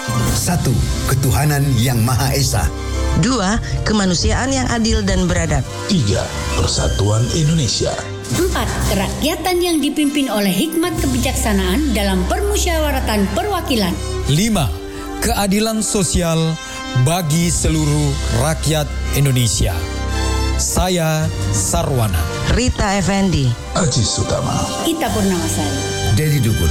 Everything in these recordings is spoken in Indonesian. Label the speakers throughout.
Speaker 1: 1. Ketuhanan yang Maha Esa.
Speaker 2: 2. Kemanusiaan yang adil dan beradab.
Speaker 3: 3. Persatuan Indonesia.
Speaker 4: 4. Kerakyatan yang dipimpin oleh hikmat kebijaksanaan dalam permusyawaratan perwakilan.
Speaker 5: 5. Keadilan sosial bagi seluruh rakyat Indonesia. Saya Sarwana.
Speaker 2: Rita Effendi.
Speaker 3: Aji Sutama.
Speaker 4: Ita Purnamasari.
Speaker 1: Dedi Dukun.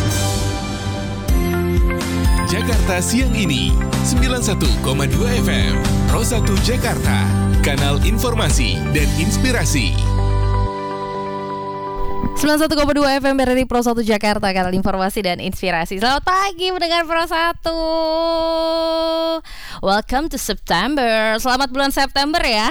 Speaker 6: Jakarta Siang Ini 91,2 FM Pro 1 Jakarta, kanal informasi dan inspirasi.
Speaker 7: 91,2 FM berarti Pro 1 Jakarta, kanal informasi dan inspirasi. Selamat pagi mendengar Pro 1. Welcome to September. Selamat bulan September ya.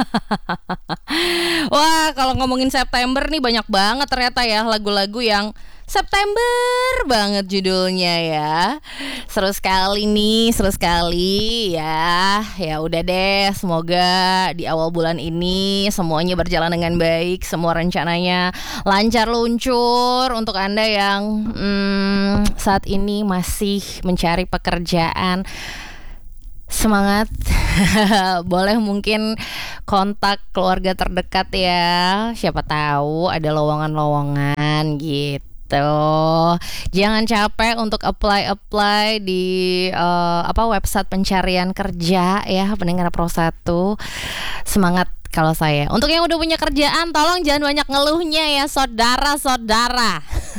Speaker 7: Wah, kalau ngomongin September nih banyak banget ternyata ya lagu-lagu yang September banget judulnya ya. Seru sekali nih, seru sekali ya. Ya udah deh, semoga di awal bulan ini semuanya berjalan dengan baik, semua rencananya lancar luncur untuk Anda yang saat ini masih mencari pekerjaan. Semangat. Boleh mungkin kontak keluarga terdekat ya. Siapa tahu ada lowongan-lowongan gitu. Jangan capek untuk apply di website pencarian kerja ya, pendengar Pro 1. Semangat kalau saya. Untuk yang udah punya kerjaan, tolong jangan banyak ngeluhnya ya, saudara-saudara.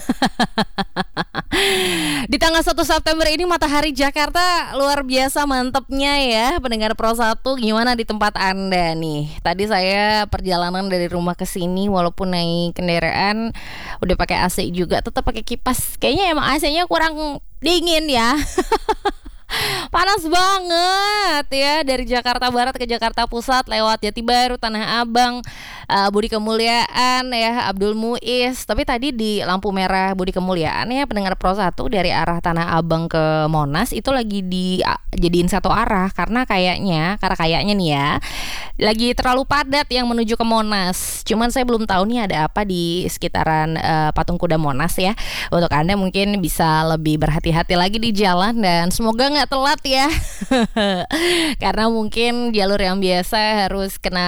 Speaker 7: Di tanggal 1 September ini matahari Jakarta luar biasa mantepnya ya, pendengar Pro 1. Gimana di tempat Anda nih? Tadi saya perjalanan dari rumah ke sini, walaupun naik kendaraan udah pakai AC juga, tetap pakai kipas. Kayaknya emang AC-nya kurang dingin ya. Panas banget ya, dari Jakarta Barat ke Jakarta Pusat lewat Jati Baru, Tanah Abang, Budi Kemuliaan ya, Abdul Muiz. Tapi tadi di lampu merah Budi Kemuliaan ya, pendengar Pro 1 dari arah Tanah Abang ke Monas itu lagi dijadiin satu arah karena kayaknya nih ya, lagi terlalu padat yang menuju ke Monas. Cuman saya belum tahu nih ada apa di sekitaran Patung Kuda Monas ya. Untuk Anda mungkin bisa lebih berhati-hati lagi di jalan dan semoga nggak telat ya. Karena mungkin jalur yang biasa harus kena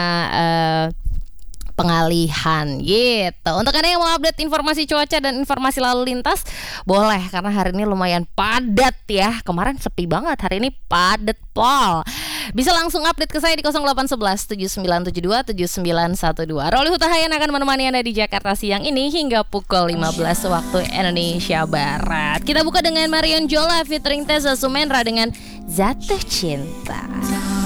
Speaker 7: pengalihan gitu. Untuk Anda yang mau update informasi cuaca dan informasi lalu lintas, boleh, karena hari ini lumayan padat ya. Kemarin sepi banget, hari ini padat pol. Bisa langsung update ke saya di 0811 7972 7912. Roli Hutahayan akan menemani Anda di Jakarta Siang ini hingga pukul 15 waktu Indonesia Barat. Kita buka dengan Marion Jola featuring Teza Sumendra dengan Jatuh Cinta.